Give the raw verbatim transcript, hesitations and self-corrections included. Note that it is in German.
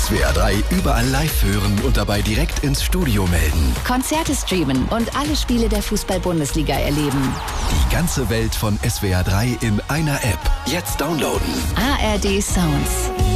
S W R drei überall live hören und dabei direkt ins Studio melden. Konzerte streamen und alle Spiele der Fußball-Bundesliga erleben. Die ganze Welt von S W R drei in einer App. Jetzt downloaden. A R D Sounds.